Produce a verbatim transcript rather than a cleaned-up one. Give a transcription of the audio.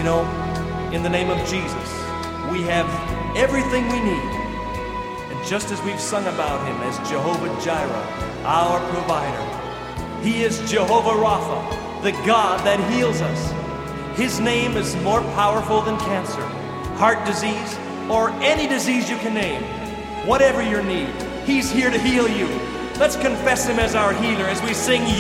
know, in the name of Jesus, we have everything we need. And just as we've sung about him as Jehovah Jireh, our provider, he is Jehovah Rapha, the God that heals us. His name is more powerful than cancer, heart disease, or any disease you can name. Whatever your need, he's here to heal you. Let's confess him as our healer as we sing